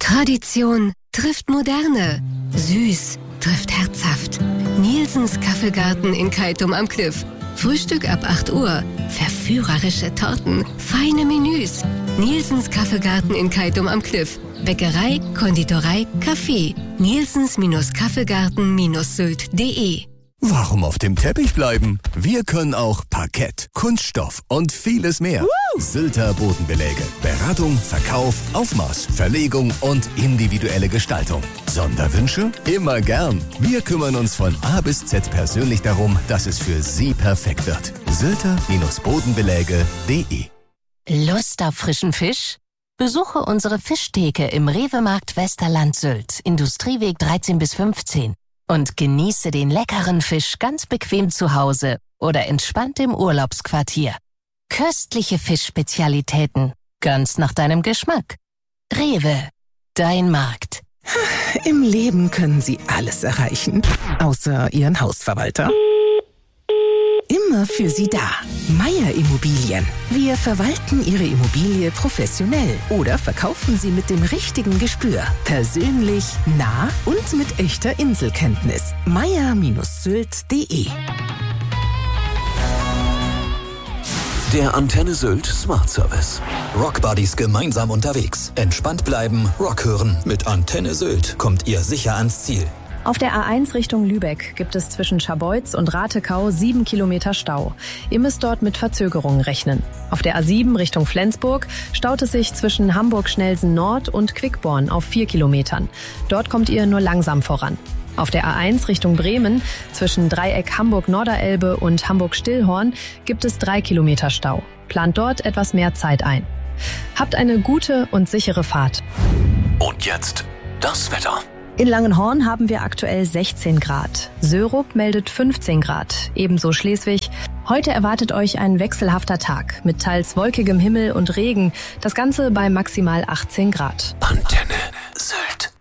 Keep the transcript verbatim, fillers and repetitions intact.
Tradition trifft Moderne. Süß trifft herzhaft. Nielsens Kaffeegarten in Keitum am Kliff. Frühstück ab acht Uhr. Verführerische Torten. Feine Menüs. Nielsens Kaffeegarten in Keitum am Kliff. Bäckerei, Konditorei, Kaffee. Nielsens-Kaffeegarten-Sylt punkt de. Warum auf dem Teppich bleiben? Wir können auch Parkett, Kunststoff und vieles mehr. Woo! Sylter Bodenbeläge. Beratung, Verkauf, Aufmaß, Verlegung und individuelle Gestaltung. Sonderwünsche? Immer gern. Wir kümmern uns von A bis Z persönlich darum, dass es für Sie perfekt wird. Sylter Bodenbeläge punkt de. Lust auf frischen Fisch? Besuche unsere Fischtheke im Rewe-Markt Westerland Sylt, Industrieweg dreizehn bis fünfzehn. Und genieße den leckeren Fisch ganz bequem zu Hause oder entspannt im Urlaubsquartier. Köstliche Fischspezialitäten, ganz nach deinem Geschmack. Rewe, dein Markt. Im Leben können Sie alles erreichen, außer Ihren Hausverwalter. Immer für Sie da. Meier Immobilien. Wir verwalten Ihre Immobilie professionell oder verkaufen sie mit dem richtigen Gespür. Persönlich, nah und mit echter Inselkenntnis. Meier Sylt punkt de. Der Antenne Sylt Smart Service. Rockbuddies gemeinsam unterwegs. Entspannt bleiben, Rock hören. Mit Antenne Sylt kommt ihr sicher ans Ziel. Auf der A eins Richtung Lübeck gibt es zwischen Scharbeutz und Ratekau sieben Kilometer Stau. Ihr müsst dort mit Verzögerungen rechnen. Auf der A sieben Richtung Flensburg staut es sich zwischen Hamburg-Schnelsen Nord und Quickborn auf vier Kilometern. Dort kommt ihr nur langsam voran. Auf der A eins Richtung Bremen zwischen Dreieck Hamburg-Norderelbe und Hamburg-Stillhorn gibt es drei Kilometer Stau. Plant dort etwas mehr Zeit ein. Habt eine gute und sichere Fahrt. Und jetzt das Wetter. In Langenhorn haben wir aktuell sechzehn Grad. Sörup meldet fünfzehn Grad, ebenso Schleswig. Heute erwartet euch ein wechselhafter Tag mit teils wolkigem Himmel und Regen. Das Ganze bei maximal achtzehn Grad. Antenne Sylt.